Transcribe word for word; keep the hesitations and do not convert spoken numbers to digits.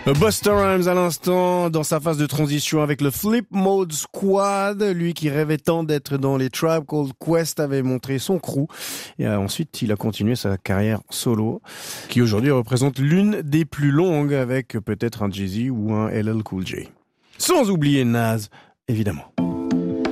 Busta Rhymes à l'instant, dans sa phase de transition avec le Flip Mode Squad. Lui qui rêvait tant d'être dans les Tribe Called Quest avait montré son crew. Et euh, ensuite, il a continué sa carrière solo, qui aujourd'hui représente l'une des plus longues avec peut-être un Jay-Z ou un L L Cool J. Sans oublier Nas, évidemment.